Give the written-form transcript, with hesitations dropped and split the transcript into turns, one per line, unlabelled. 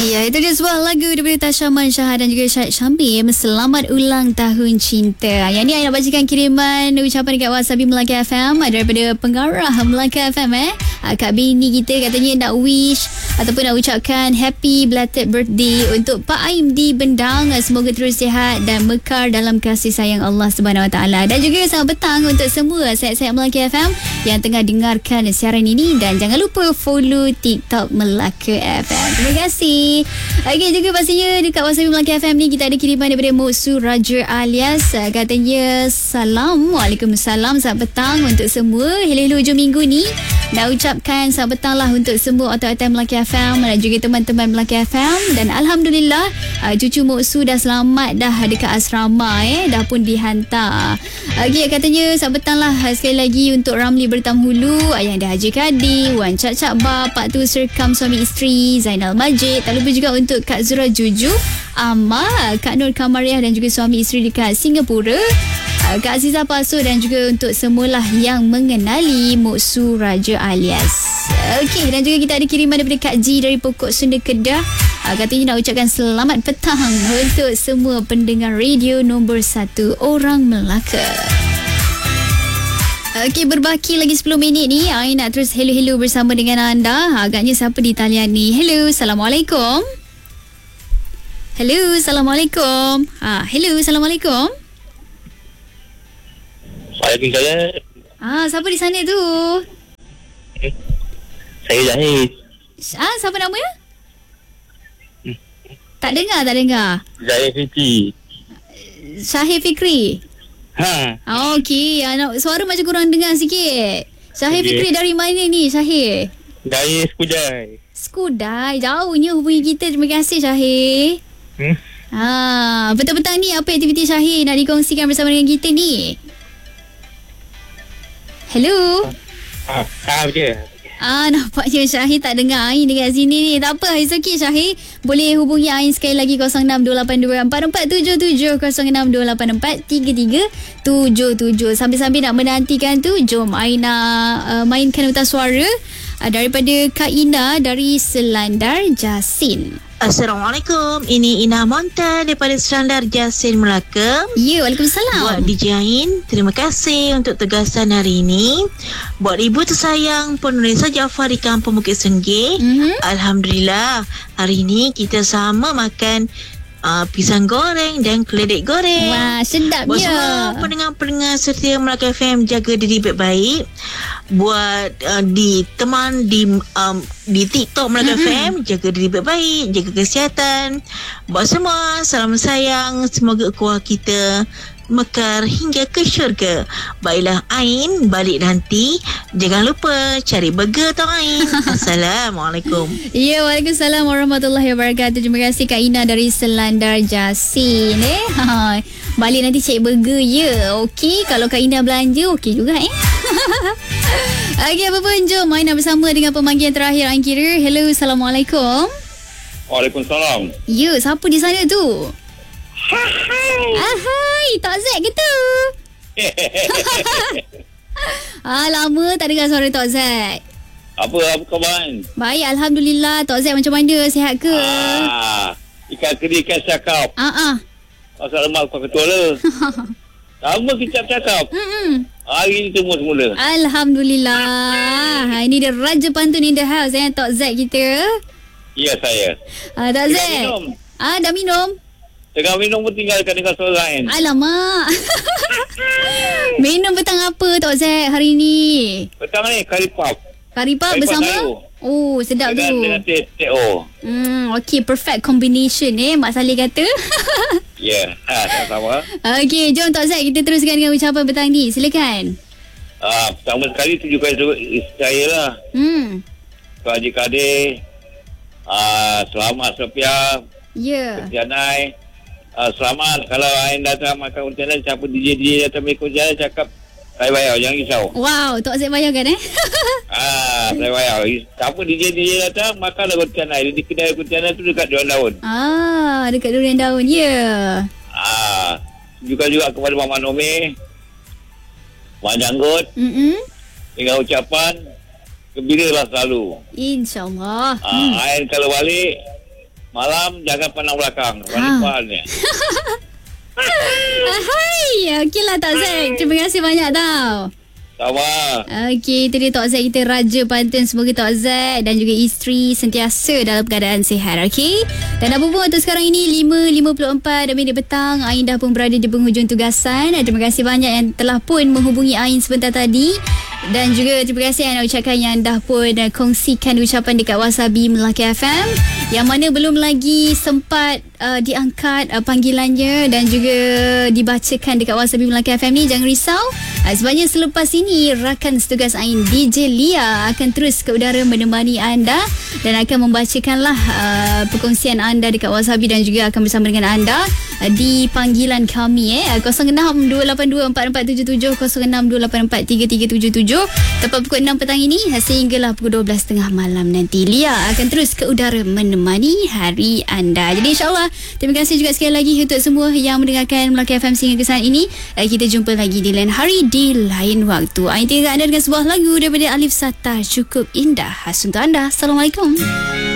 Ya, itu dia sebuah lagu daripada Tasha Mansyah dan juga Syed Syamim. Selamat ulang tahun cinta. Yang ni saya nak bacakan kiriman ucapan dekat WhatsApp Melaka FM daripada pengarah Melaka FM. Kak Bini kita katanya nak wish ataupun nak ucapkan happy belated birthday untuk Pak Aim di Bendang. Semoga terus sihat dan mekar dalam kasih sayang Allah Subhanahu Wa Taala. Dan juga selamat petang untuk semua sahabat-sahabat Melaka FM yang tengah dengarkan siaran ini, dan jangan lupa follow TikTok Melaka FM. Terima kasih. Okey, juga pastinya dekat WhatsApp Melaka FM ni kita ada kiriman daripada Moksu Raja alias katanya salam. Waalaikumsalam, selamat petang untuk semua. Hello hujung minggu ni nak ucapkan selamat petang lah untuk semua otak-otak Melaka FM dan juga teman-teman Melaka FM. Dan Alhamdulillah cucu Moksu dah selamat dah dekat asrama, dah pun dihantar. Okey, katanya selamat petang lah sekali lagi untuk Ramli Bertamhulu, Ayahanda Haji Kadi, Wan Cak Ba, Pak Tu Serkam suami isteri, Zainal Majid. Tak lupa juga untuk Kak Zura Juju, Amal, Kak Nur Kamariah dan juga suami isteri dekat Singapura, Kak Azizah Pasu, dan juga untuk semualah yang mengenali Moksu Raja alias. Okey, dan juga kita ada kiriman daripada Kak Ji dari Pokok Sunda Kedah. Katanya nak ucapkan selamat petang untuk semua pendengar radio nombor 1 orang Melaka. Okey, berbaki lagi 10 minit ni. I nak terus hello bersama dengan anda. Agaknya siapa di talian ni? Hello, Assalamualaikum. Hello, Assalamualaikum. Hello, Assalamualaikum.
Waalaikumsalam.
Siapa di sana tu?
Saya Zahid.
Siapa nama ya? Tak dengar.
Zahid Fikri.
Syahir Fikri. Okey, suara macam kurang dengar sikit. Syahir Fikri dari mana ni, Syahir?
Dari Skudai.
Skudai, jauhnya hubungi kita. Terima kasih, Syahir. Petang-petang ni apa aktiviti Syahir nak dikongsikan bersama dengan kita ni? Hello.
Betul.
Nampaknya Syahir tak dengar Ain dekat sini ni. Tak apa, it's okay Syahir. Boleh hubungi Ain sekali lagi 0628244777, 0628433377. Sambil-sambil nak menantikan tu, jom Ain nak mainkan utas suara daripada Kak Ina dari Selandar Jasin.
Assalamualaikum. Ini Ina Monta daripada Selandar Jasin, Melaka.
Ya, Waalaikumsalam.
Buat DJ Ain, terima kasih untuk tugasan hari ini. Buat ibu tersayang penulis Jaafar di Kampung Bukit Senggih. Alhamdulillah, hari ini kita sama makan pisang goreng dan keledek goreng.
Wah, sedapnya.
Buat semua pendengar-pendengar setia Melaka FM, jaga diri baik-baik. Buat di TikTok Melaka FM, jaga diri baik-baik, jaga kesihatan. Buat semua, salam sayang. Semoga ukhuwah kita mekar hingga ke syurga. Baiklah Ain, balik nanti jangan lupa cari burger tau Ain. Assalamualaikum.
Ya, Waalaikumsalam warahmatullahi wabarakatuh. Terima kasih Kak Ina dari Selandar Jasin. Balik nanti cari burger ya. Okey, kalau Kak Ina belanja okey juga Okey, apa pun jom Ain bersama dengan pemanggilan terakhir Ain kira. Hello, Assalamualaikum.
Waalaikumsalam.
Ya, siapa di sana tu? Hai, Tok Z ke tu? Lama tak dengar suara Tok Z.
Apa khabar?
Baik, Alhamdulillah. Tok Z macam mana? Sihat ke?
Ikan keri, ikan cakap. Asal lemak kau ketua lah. Lama kita cakap. Hari ni semula.
Alhamdulillah. Ini dia Raja Pantun in the house, Tok Z kita.
Ya, saya.
Tok Z. Dah minum?
Tengah minum pun tinggalkan dengan suara lain.
Alamak. Minum petang apa Tok Z hari ni?
Petang ni kari pap.
Kari pap bersama? Oh, sedap tu.
Dengan teh-teh.
Okey, perfect combination Mak Saleh kata.
Ya, sama-sama.
Okey, jom Tok Z kita teruskan dengan ucapan petang ni. Silakan.
Pertama sekali tujukan saya lah. Pak Haji Kadir. Selamat Sophia.
Ya.
Janai. Selamat. Kalau Ain datang makan untianan, siapa DJ datang makan untianan cakap saya bayar, jangan risau.
Wow, Tok Z bayarkan
saya bayar. Siapa DJ datang makan lah untianan. Di kedai untianan tu dekat Durian Daun.
Dekat Durian Daun, ya.
Juga kepada Mama Nomi, Mak Janggut, dengan ucapan gembiralah selalu.
InsyaAllah.
Ain kalau balik Malam jangan pandang belakang. Wanita ni.
Hai, okeylah Tok Zack. Terima kasih banyak tau.
Sama.
Okey, itu dia Tok Zack kita, Raja Pantun. Semoga Tok Zack dan juga isteri sentiasa dalam keadaan sihat. Okey. Dan apa pun untuk sekarang ini 5.54 minit petang. Ain dah pun berada di penghujung tugasan. Terima kasih banyak yang telah pun menghubungi Ain sebentar tadi. Dan juga terima kasih yang nak ucapkan yang dah pun kongsikan ucapan dekat Wasabi Melaka FM, yang mana belum lagi sempat diangkat panggilannya dan juga dibacakan dekat Wasabi Melaka FM ni. Jangan risau, sebenarnya selepas ini rakan setugas Ain, DJ Lia, akan terus ke udara menemani anda dan akan membacakanlah perkongsian anda dekat Wasabi dan juga akan bersama dengan anda di panggilan kami 06-282-4477, 06-284-3377 tepat pukul 6 petang ini sehinggalah pukul 12.30 malam nanti. Lia akan terus ke udara menemani hari anda. Jadi insyaAllah, terima kasih juga sekali lagi untuk semua yang mendengarkan Melaka FM sehingga ke saat ini. Kita jumpa lagi di lain hari, di lain waktu. Ain tinggal anda dengan sebuah lagu daripada Alif Sata, Cukup Indah, khas untuk anda. Assalamualaikum.